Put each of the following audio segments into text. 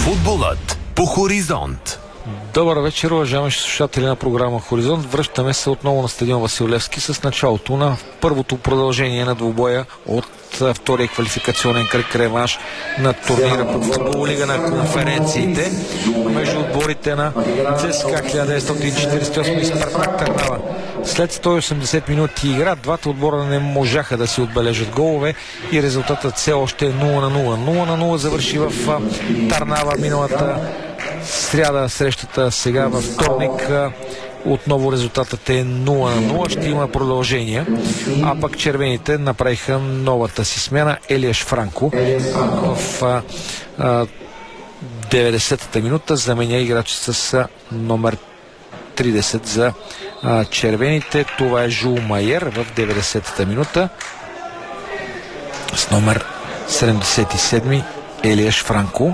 Футболът по Хоризонт. Добър вечер, уважаеми слушатели на програма Хоризонт. Връщаме се отново на стадион Васил Левски с началото на първото продължение на двубоя от втория квалификационен кръг реванш на турнира по футбол лига на конференциите между отборите на ЦСКА 1948 и Спартак Търнава. След 180 минути игра, двата отбора не можаха да си отбележат голове и резултатът все още е 0-0. 0-0 завърши в Търнава миналата сряда срещата. Сега във вторник отново резултатът е 0-0. Ще има продължение. А пък червените направиха новата си смяна. Елиаш Франко в 90-та минута заменя играч с номер 30 за червените. Това е Жул Майер в 90-та минута с номер 77 Елиаш Франко.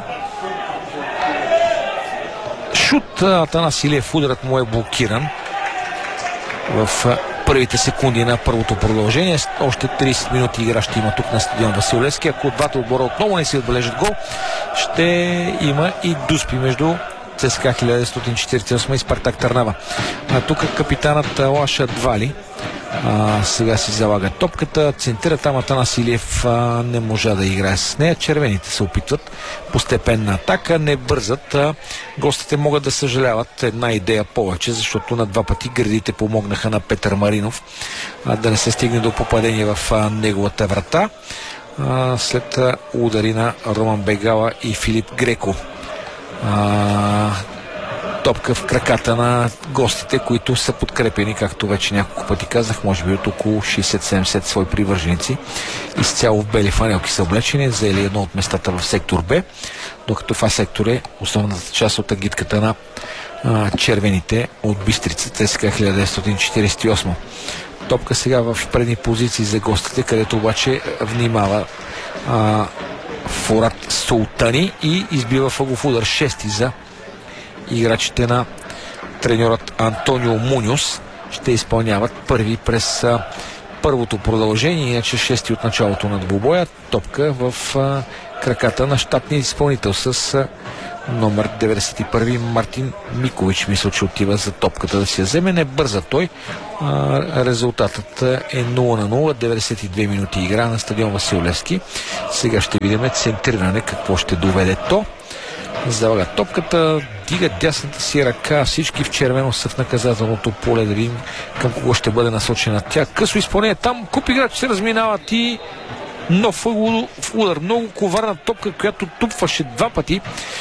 Шут Атанас Илиев, ударът му е блокиран в първите секунди на първото продължение. Още 30 минути игра ще има тук на стадион Васил Левски. Ако двата отбора отново не си отбележат гол, ще има и дуспи между ЦСКА 1948 и Спартак Търнава. Тук капитанът Лаша Двали сега си залага топката, центира там Атанас Илиев не можа да играе с нея. Червените се опитват постепенна атака, не бързат. Гостите могат да съжаляват една идея повече, защото на два пъти гредите помогнаха на Петър Маринов да не се стигне до попадение в неговата врата след удари на Роман Бегала и Филип Греко. Топка в краката на гостите, които са подкрепени, както вече няколко пъти казах, може би от около 60-70 свои привърженици. Изцяло в бели фанелки са облечени, заели едно от местата в сектор Б, докато това сектор е основната част от агитката на червените от Бистрица, ЦСКА 1948. Топка сега в предни позиции за гостите, където обаче внимава Фурат Султани и избива въгов удар 6 за играчите на треньорът Антонио Муньос. Ще изпълняват първи през първото продължение, иначе 6 от началото на двубоя. Топка в краката на щатния изпълнител с номер 91 Мартин Микович. Мисля, че отива за топката да си я вземе. Не бърза той. Резултатът е 0-0. 92 минути игра на стадион Васил Левски. Сега ще видим центриране какво ще доведе то. Залага топката, дига дясната си ръка, всички в червено са в наказателното поле, да видим към кого ще бъде насочена тя. Късо изпълнение, там куп играчи се разминават и нов удар, много коварна топка, която тупваше два пъти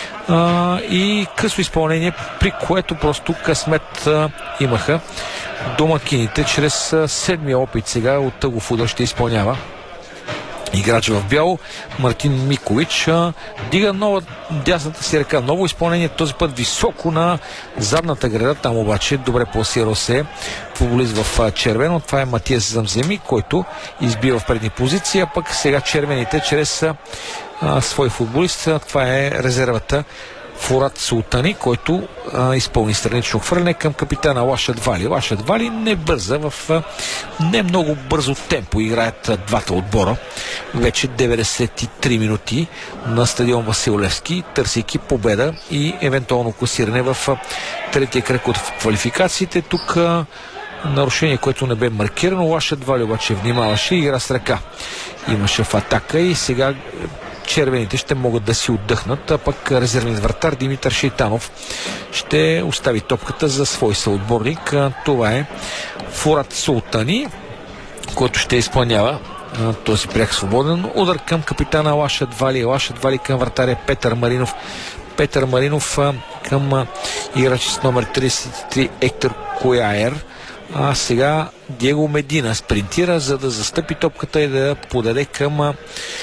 и късо изпълнение, при което просто късмет имаха домакините. Чрез седмия опит сега от тъгов удар ще изпълнява играч в бяло Мартин Микович. Дига нова дясната си ръка, ново изпълнение, този път високо на задната града. Там обаче добре пласирал се футболист в червено. Това е Матиас Замземи, който избива в предни позиции, а пък сега червените чрез свой футболист. Това е резервата Фурат Султани, който изпълни странично хвърляне към капитана Лаша Двали. Лаша Двали не бърза, в не много бързо темпо играят двата отбора. Вече 93 минути на стадион Васил Левски, търсейки победа и евентуално класиране в третия кръг от квалификациите. Тук нарушение, което не бе маркирано. Лаша Двали обаче внимаваше и игра с ръка. Имаше в атака и сега червените ще могат да си отдъхнат, а пък резервният вратар Димитър Шейтанов ще остави топката за свой съотборник. Това е Фурат Султани, който ще изпълнява този пряк свободен удар към капитана Лаша Двали. Лаша Двали към вратаря Петър Маринов. Петър Маринов към играч с номер 33 Ектор Кояер. А сега Диего Медина спринтира, за да застъпи топката и да подаде към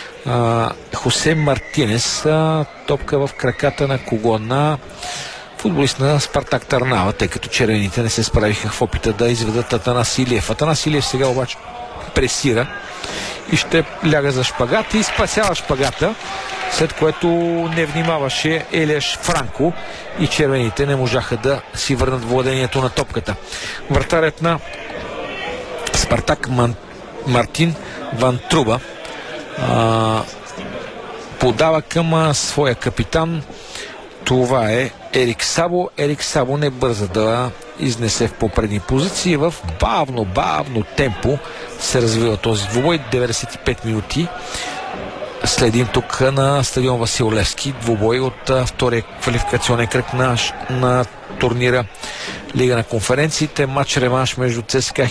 Хосе Мартинес. Топка в краката на кого? На футболист на Спартак Търнава, тъй като червените не се справиха в опита да изведат Атанас Илиев. Атанас Илиев сега обаче пресира и ще ляга за шпагат и спасява шпагата, след което не внимаваше Елиаш Франко и червените не можаха да си върнат владението на топката. Вратарят на Спартак Мартин Ван Труба подава към своя капитан Това е Ерик Сабо. Ерик Сабо не бърза да изнесе в попредни позиции. В бавно темпо се развива този двубой. 95 минути. Следим тук на стадион Васил Левски. Двубой от втория квалификационен кръг на турнира Лига на конференциите. Матч реванш между ЦСКА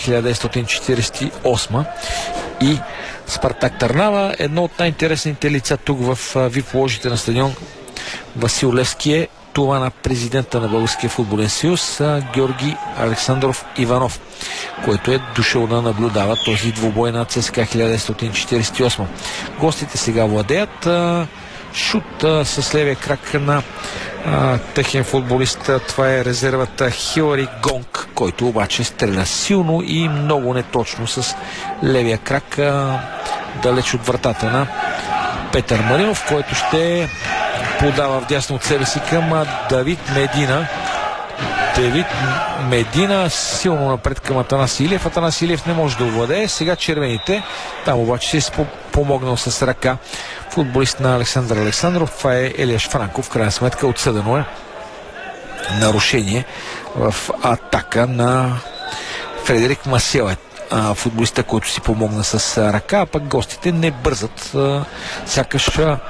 1948 и Спартак Търнава. Едно от най-интересните лица тук в VIP ложите на стадион Васил Левски е това на президента на Българския футболен съюз Георги Александров Иванов, който е дошъл да наблюдава този двубой на ЦСКА 1948. Гостите сега владеят. Шут с левия крак на техен футболист. Това е резервата Хилари Гонг, който обаче стреля силно и много неточно с левия крак далеч от вратата на Петър Маринов, който ще подава вдясно от себе си към Давид Медина. Давид Медина силно напред към Атанас Илиев. Атанас Илиев не може да овладее. Сега червените. Там обаче се помогнал с ръка футболист на Александър Александров. Това е Елиаш Франков. В крайна сметка отсъдено е нарушение в атака на Фредерик Масел. Футболиста, който си помогна с ръка, а пък гостите не бързат. Сякаш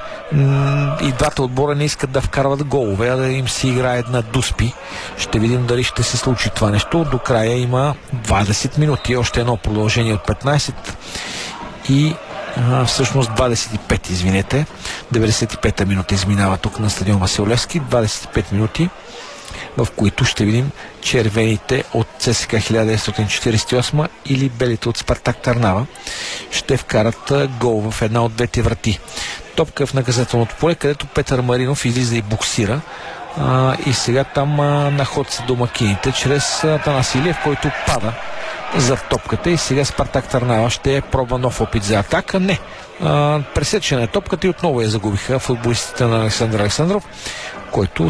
и двата отбора не искат да вкарват голове, а да им се играят на дуспи. Ще видим дали ще се случи това нещо. До края има 20 минути. Още едно продължение от 15 и всъщност 25, извинете. 95-та минута изминава тук на стадион Васил Левски. 25 минути, в които ще видим червените от ЦСКА 1948 или белите от Спартак Търнава ще вкарат гол в една от двете врати. Топка в наказателното поле, където Петър Маринов излиза и буксира. И сега там на ход са домакините чрез Атанас Илиев, който пада за топката и сега Спартак Търнава ще пробва нов опит за атака. Не. Пресечена е топката и отново я загубиха футболистите на Александър Александров, който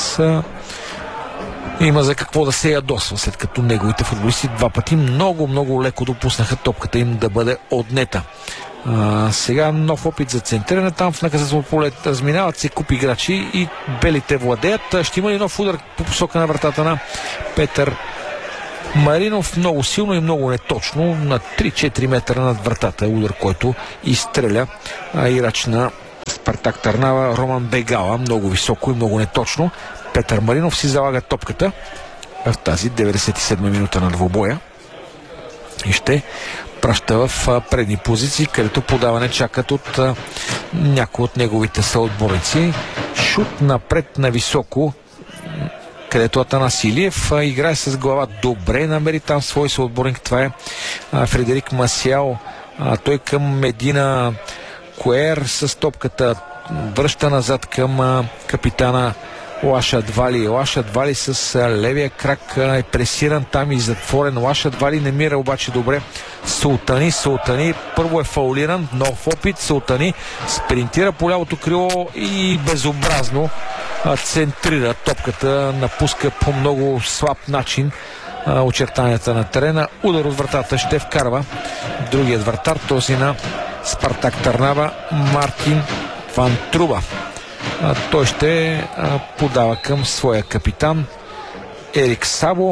има за какво да се ядосва, след като неговите футболисти два пъти много леко допуснаха топката им да бъде отнета. Сега нов опит за центриране. Там в наказателното поле разминават се куп играчи и белите владеят. Ще има ли нов удар по посока на вратата на Петър Маринов? Много силно и много неточно. На 3-4 метра над вратата е удар, който изстреля играч на Спартак Търнава Роман Бегала. Много високо и много неточно. Петър Маринов си залага топката в тази 97 минута на двубоя и ще праща в предни позиции, където подаване чакат от някои от неговите съотборници. Шут напред на високо, където Атанас Илиев играе с глава добре, намери там свой съотборник. Това е Фредерик Масял. Той към Медина Куер с топката връща назад към капитана Лашад Вали. Лашад Вали с левия крак е пресиран там и затворен. Лашад Вали не мира обаче добре Султани първо е фаулиран, нов опит. Султани спринтира по лявото крило и безобразно центрира топката, напуска по много слаб начин очертанията на терена. Удар от вратата ще вкарва другият вратар, този на Спартак Търнава, Мартин Ван Труба. Той ще подава към своя капитан Ерик Сабо,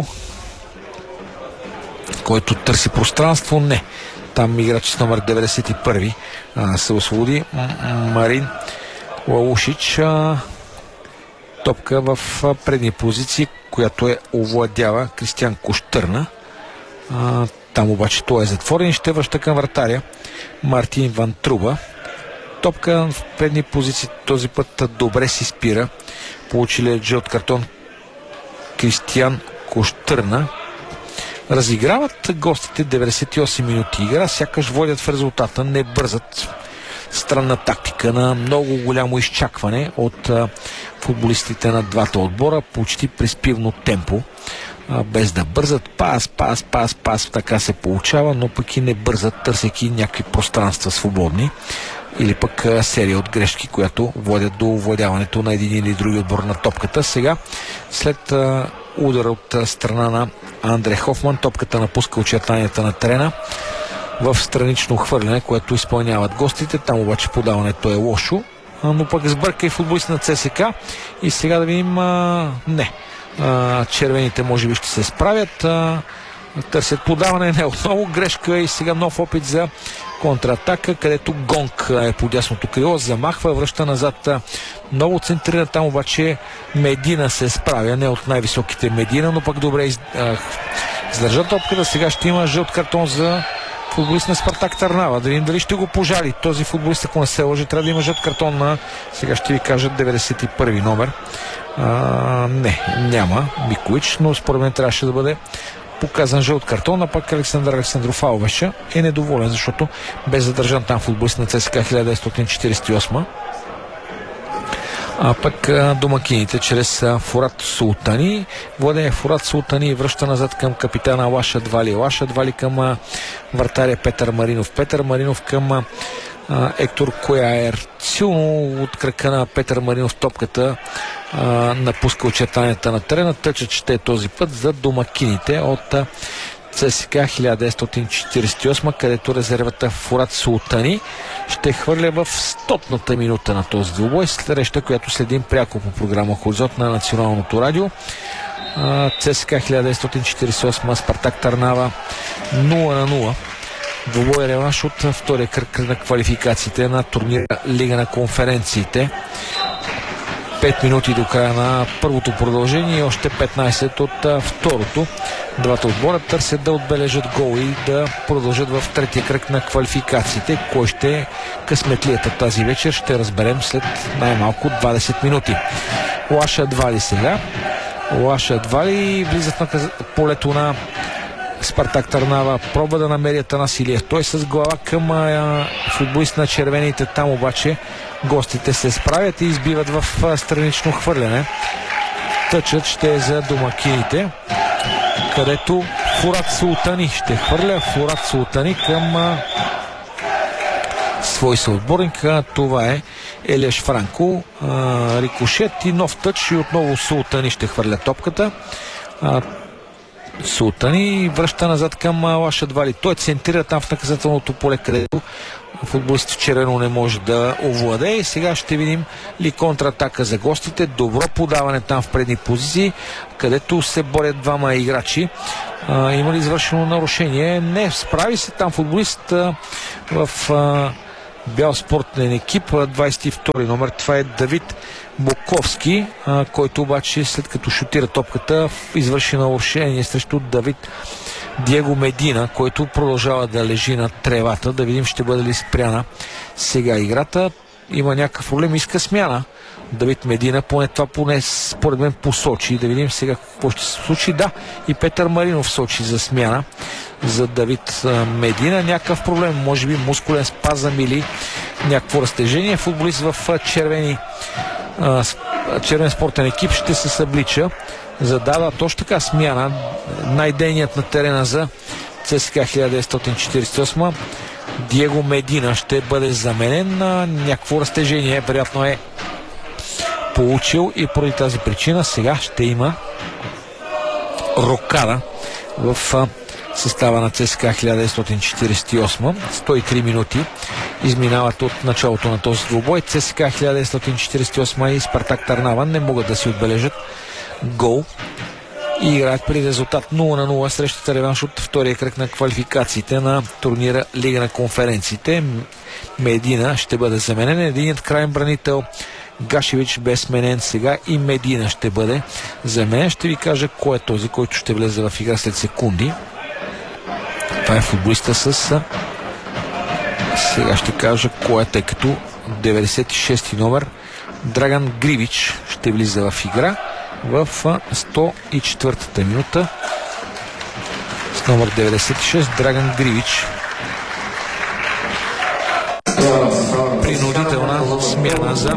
който търси пространство. Не. Там играч с номер 91 се освободи. Марин Лаушич. Топка в предни позиции, която овладява Кристиан Кощърна. Там обаче той е затворен и ще връща към вратаря Мартин Ван Труба. Топка в предни позиции, този път добре си спира. Получили жълт картон Кристиан Кощърна. Разиграват гостите 98 минути игра, сякаш водят в резултата, не бързат. Странна тактика на много голямо изчакване от футболистите на двата отбора, почти приспивно темпо, без да бързат. Пас, така се получава, но пък и не бързат, търсейки някакви пространства свободни. Или пък серия от грешки, която водят до овладяването на един или други отбор на топката. Сега, след удара от страна на Андре Хофман, топката напуска очертанията на терена в странично хвърляне, което изпълняват гостите. Там обаче подаването е лошо но пък сбърка и футболист на ЦСКА. И сега да видим, не. Червените може би ще се справят. Търсят подаване, не отново грешка и сега нов опит за контратака, където Гонг е по дясното крило, замахва, връща назад, много центрира, там обаче Медина се справя, не от най-високите Медина, но пък добре издържа топката. Сега ще има жълт картон за футболист на Спартак Търнава. Да видим дали ще го пожали този футболист, ако не се лъжи, трябва да има жълт картон на, сега ще ви кажа, 91 номер. Не, няма Миколич, но според мен трябваше да бъде показан жълт картон, а пък Александър Александров Алвеша е недоволен, защото бе задържан там футболист на ЦСКА 1948. А пък домакините чрез Фурат Султани. Владее Фурат Султани връща назад към капитана Лаша Двали. Лаша Двали към вратаря Петър Маринов. Петър Маринов към Ектор Кояер. Силно от крака на Петър Маринов топката напуска очертанията на терена. Тъчът ще е този път за домакините от ЦСКА 1948, където резервата Фурат Султани ще хвърля в 100-ната минута на този двубой. Среща, която следим пряко по програма Хоризонт на Националното радио. ЦСКА 1948, Спартак Търнава 0-0. Двубой реванш от втория кръг на квалификациите на турнира Лига на конференциите. 5 минути до края на първото продължение и още 15 от второто. Двата отбора търсят да отбележат гол и да продължат в третия кръг на квалификациите. Кой ще е късметлията тази вечер, ще разберем след най-малко 20 минути. Лаша Двали сега. Лаша Двали влизат на полето на Спартак Търнава, пробва да намери Атанас Илиев. Той с глава към футболист на червените, там обаче гостите се справят и избиват в странично хвърляне. Тъчът ще е за домакините, където Фурат Султани ще хвърля. Фурат Султани към свой съотборник. Това е Елиаш Франко. Рикошет и нов тъч и отново Султани ще хвърля топката. Султани връща назад към Лаша Двали. Той центрира там в наказателното поле, където футболист в червено не може да овладее. И сега ще видим ли контратака за гостите. Добро подаване там в предни позиции, където се борят двама играчи. Има ли извършено нарушение? Не, справи се там футболист в бял спортен екип, 22 номер. Това е Давид Боковски, който обаче след като шутира топката извърши нарушение срещу Давид Диего Медина, който продължава да лежи на тревата. Да видим ще бъде ли спряна сега играта. Има някакъв проблем, иска смяна Давид Медина, поне според мен посочи. Да видим сега какво ще се случи. Да, и Петър Маринов сочи за смяна за Давид Медина. Някакъв проблем, може би мускулен спазъм или някакво разтежение. Футболист в червен спортен екип ще се съблича. Задава точно така смяна. Най-дейният на терена за ЦСКА 1948. Диего Медина ще бъде заменен. Някакво разтежение вероятно е получил и поради тази причина сега ще има рокада в състава на ЦСКА 1948. 103 минути изминават от началото на този двубой. ЦСКА 1948 и Спартак Търнава не могат да си отбележат гол и играят при резултат 0-0 срещата реванш от втория кръг на квалификациите на турнира Лига на конференциите. Медина ще бъде заменен. Единият крайен бранител Гашевич бе сменен сега и Медина ще бъде заменен. Ще ви кажа кой е този, който ще влезе в игра след секунди. Това е футболиста с... Сега ще кажа кой е, тъй като 96 номер Драган Гривич ще влиза в игра в 104-та минута с номер 96 Драган Гривич. Принудителна смяна за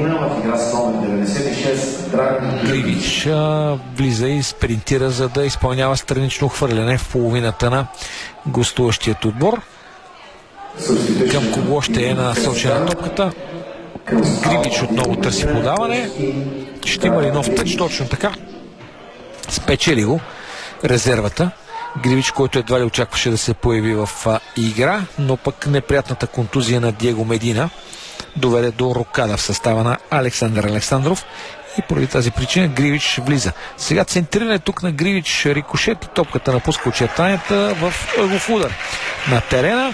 Гривич. Влиза и спринтира, за да изпълнява странично хвърляне в половината на гостуващият отбор. Към кого ще е насочена топката? Гривич отново търси подаване. Ще има ли нов тъч? Точно така. Спечели го резервата. Гривич, който едва ли очакваше да се появи в игра, но пък неприятната контузия на Диего Медина доведе до рокада в състава на Александър Александров. И поради тази причина Гривич влиза. Сега центриране тук на Гривич, рикошет и топката напуска очертанията в ъглов удар на терена.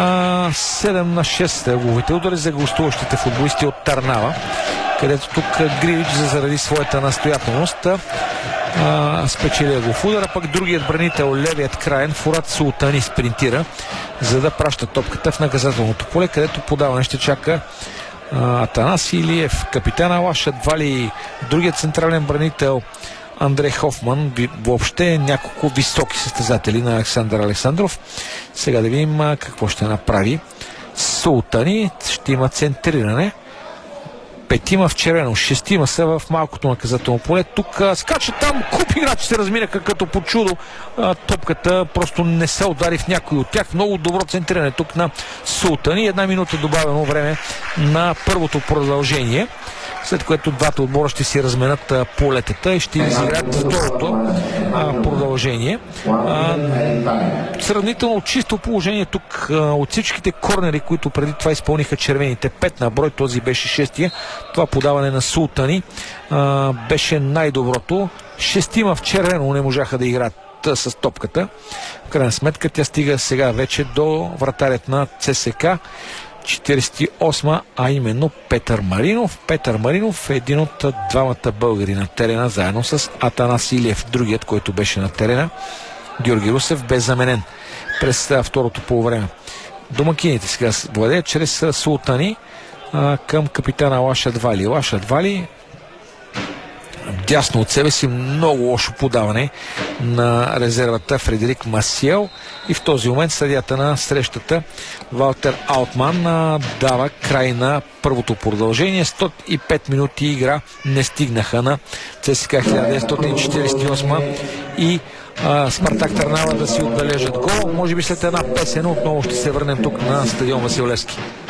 7-6 ъгловите удари за гостуващите футболисти от Търнава, където тук Гривич заради своята настоятелност спечели ъглов удар, а пък другият бранител, левият краен Фурат Султани, спринтира, за да праща топката в наказателното поле, където подаване ще чака Атанас Илиев. Капитан Алаш Адвали, другият централен бранител Андрей Хофман, въобще няколко високи състезатели на Александър Александров. Сега да видим какво ще направи Султани. Ще има центриране. 5 в червено, 6 са в малкото наказателно поле. Тук скача там, куп играчи се разминаха като по чудо. Топката просто не се удари в някой от тях. Много добро центриране тук на Султани. 1 минута добавено време на първото продължение, след което двата отбора ще си разменят полетата и ще изиграят второто продължение. Сравнително чисто положение тук от всичките корнери, които преди това изпълниха червените. 5 на брой, този беше 6-тия. Това подаване на Султани беше най-доброто. 6 в червено не можаха да играят с топката. В крайна сметка тя стига сега вече до вратарят на ЦСК. 48, а именно Петър Маринов. Петър Маринов е един от двамата българи на терена, заедно с Атанас Илиев, другият, който беше на терена. Георги Русев бе заменен през второто полувреме. Домакините сега владеят чрез Султани към капитана Лаша Двали. Лаша Двали дясно от себе си, много лошо подаване на резервата Фредерик Масиел, и в този момент съдията на срещата Валтер Аутман дава край на първото продължение. 105 минути игра не стигнаха на ЦСКА 1948 и Спартак Търнава да си отбележат гол. Може би след една песен отново ще се върнем тук на стадион Васил Левски.